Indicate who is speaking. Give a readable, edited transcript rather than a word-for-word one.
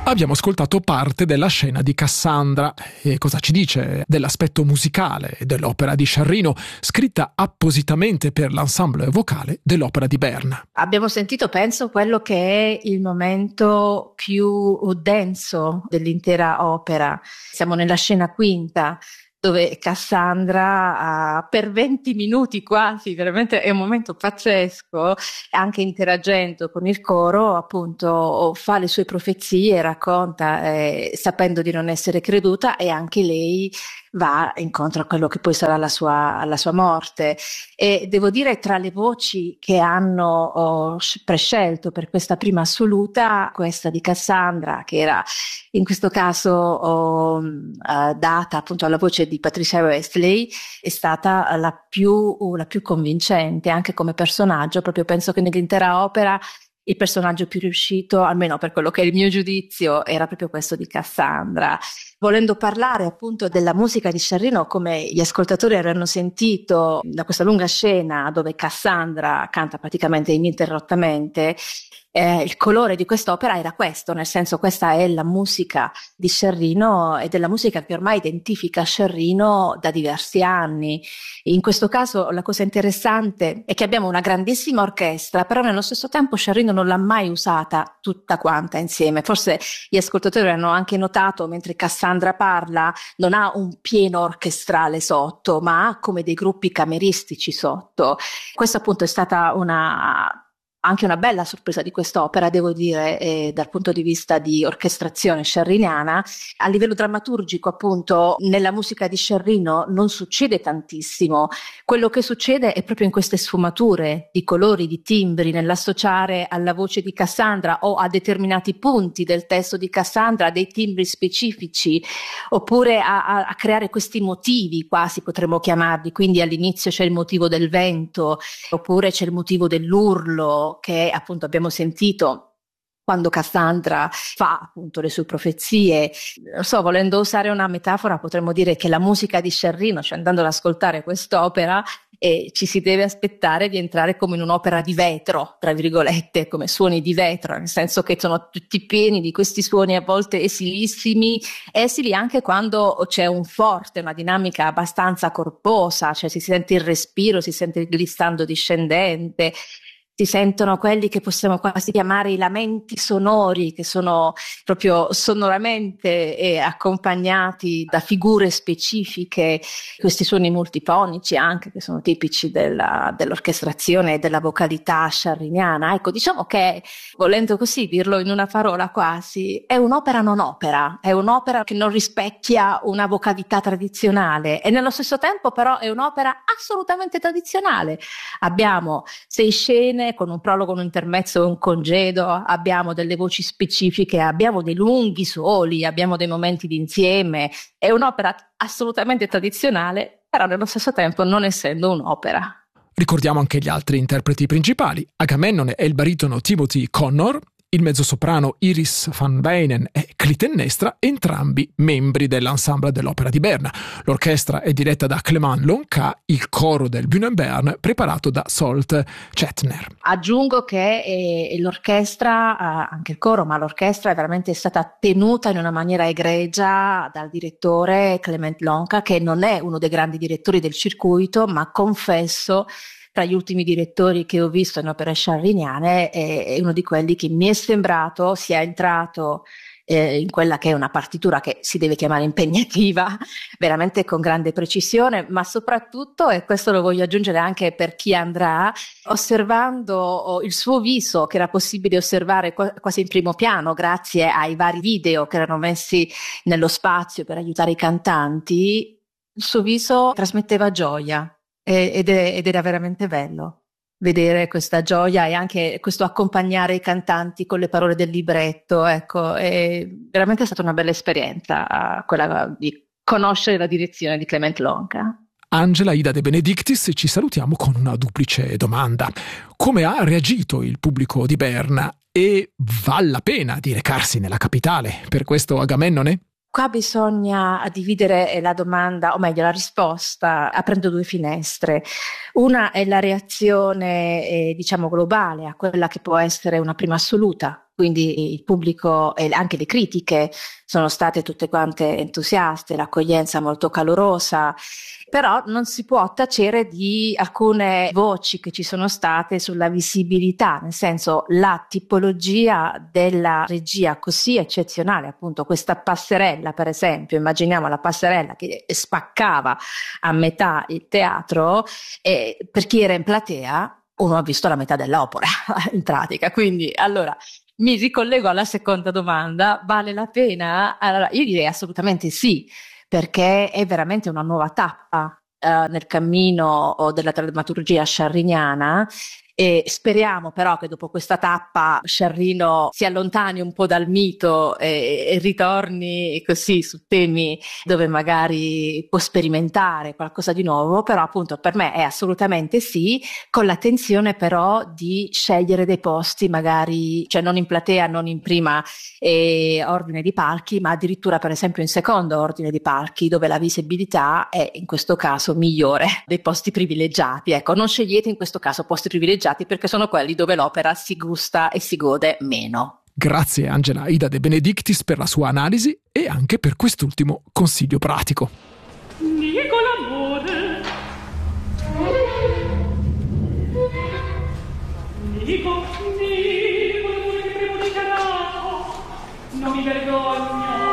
Speaker 1: Abbiamo ascoltato parte della scena di Cassandra. E cosa ci dice dell'aspetto musicale dell'opera di Sciarrino, scritta appositamente per l'ensemble vocale dell'Opera di Berna?
Speaker 2: Abbiamo sentito, penso, quello che è il momento più denso dell'intera opera. Siamo nella scena quinta, dove Cassandra per 20 minuti quasi, veramente è un momento pazzesco, anche interagendo con il coro, appunto fa le sue profezie, racconta, sapendo di non essere creduta, e anche lei va incontro a quello che poi sarà la sua morte. E devo dire, tra le voci che hanno prescelto per questa prima assoluta, questa di Cassandra, che era in questo caso data appunto alla voce di Patricia Westley, è stata la più convincente anche come personaggio. Proprio penso che nell'intera opera il personaggio più riuscito, almeno per quello che è il mio giudizio, era proprio questo di Cassandra. Volendo parlare appunto della musica di Sciarrino, come gli ascoltatori avranno sentito da questa lunga scena dove Cassandra canta praticamente ininterrottamente, il colore di quest'opera era questo, nel senso, questa è la musica di Sciarrino ed è la musica che ormai identifica Sciarrino da diversi anni. In questo caso la cosa interessante è che abbiamo una grandissima orchestra, però nello stesso tempo Sciarrino non l'ha mai usata tutta quanta insieme. Forse gli ascoltatori hanno anche notato, mentre Cassandra parla, non ha un pieno orchestrale sotto, ma ha come dei gruppi cameristici sotto. Questa appunto è stata anche una bella sorpresa di quest'opera, devo dire, dal punto di vista di orchestrazione sciarriniana. A livello drammaturgico, appunto, nella musica di Sciarrino non succede tantissimo. Quello che succede è proprio in queste sfumature di colori, di timbri, nell'associare alla voce di Cassandra o a determinati punti del testo di Cassandra dei timbri specifici, oppure a creare questi motivi, quasi potremmo chiamarli. Quindi all'inizio c'è il motivo del vento, oppure c'è il motivo dell'urlo, che appunto abbiamo sentito quando Cassandra fa appunto le sue profezie. Non so, volendo usare una metafora, potremmo dire che la musica di Sciarrino, cioè andando ad ascoltare quest'opera, ci si deve aspettare di entrare come in un'opera di vetro, tra virgolette, come suoni di vetro, nel senso che sono tutti pieni di questi suoni a volte esilissimi, esili anche quando c'è un forte, una dinamica abbastanza corposa, cioè si sente il respiro, si sente il glissando discendente. Si sentono quelli che possiamo quasi chiamare i lamenti sonori, che sono proprio sonoramente accompagnati da figure specifiche, questi suoni multifonici anche, che sono tipici dell'orchestrazione e della vocalità sciarriniana. Ecco, diciamo che, volendo così dirlo in una parola quasi, è un'opera non opera, è un'opera che non rispecchia una vocalità tradizionale, e nello stesso tempo però è un'opera assolutamente tradizionale. Abbiamo 6 scene con un prologo, un intermezzo e un congedo, abbiamo delle voci specifiche, abbiamo dei lunghi soli, abbiamo dei momenti di insieme. È un'opera assolutamente tradizionale, però nello stesso tempo non essendo un'opera.
Speaker 1: Ricordiamo anche gli altri interpreti principali: Agamennone è il baritono Timothy Connor, il mezzosoprano Iris van Wijnen e Clitennestra, entrambi membri dell'ensemble dell'Opera di Berna. L'orchestra è diretta da Clément Lonca, il coro del Bühnenbern preparato da Solt Chetner.
Speaker 2: Aggiungo che l'orchestra, anche il coro, ma l'orchestra è veramente stata tenuta in una maniera egregia dal direttore Clément Lonca, che non è uno dei grandi direttori del circuito, ma confesso, tra gli ultimi direttori che ho visto in opere sciarriniane, è uno di quelli che mi è sembrato sia entrato in quella che è una partitura che si deve chiamare impegnativa, veramente con grande precisione, ma soprattutto, e questo lo voglio aggiungere anche per chi andrà, osservando il suo viso, che era possibile osservare quasi in primo piano grazie ai vari video che erano messi nello spazio per aiutare i cantanti. Il suo viso trasmetteva gioia. Ed era veramente bello vedere questa gioia e anche questo accompagnare i cantanti con le parole del libretto. Ecco, è veramente stata una bella esperienza quella di conoscere la direzione di Clément Lonca.
Speaker 1: Angela Ida De Benedictis, ci salutiamo con una duplice domanda. Come ha reagito il pubblico di Berna e vale la pena di recarsi nella capitale per questo Agamennone?
Speaker 2: Qua bisogna dividere la domanda, o meglio la risposta, aprendo 2 finestre. Una è la reazione, diciamo, globale a quella che può essere una prima assoluta quindi il pubblico e anche le critiche sono state tutte quante entusiaste, l'accoglienza molto calorosa, però non si può tacere di alcune voci che ci sono state sulla visibilità, nel senso la tipologia della regia così eccezionale, appunto questa passerella per esempio, immaginiamo la passerella che spaccava a metà il teatro e per chi era in platea uno ha visto la metà dell'opera in pratica, quindi allora mi ricollego alla seconda domanda, vale la pena? Allora, io direi assolutamente sì, perché è veramente una nuova tappa nel cammino della drammaturgia sciarriniana e speriamo però che dopo questa tappa Sciarrino si allontani un po' dal mito e ritorni così su temi dove magari può sperimentare qualcosa di nuovo, però appunto per me è assolutamente sì, con l'attenzione però di scegliere dei posti magari, cioè non in platea, non in prima ordine di palchi, ma addirittura per esempio in secondo ordine di palchi dove la visibilità è in questo caso migliore, dei posti privilegiati. Ecco, non scegliete in questo caso posti privilegiati perché sono quelli dove l'opera si gusta e si gode meno.
Speaker 1: Grazie Angela Ida De Benedictis per la sua analisi e anche per quest'ultimo consiglio pratico.
Speaker 3: Niego l'amore. Niego l'amore che primo dichiarato. Non mi vergogno.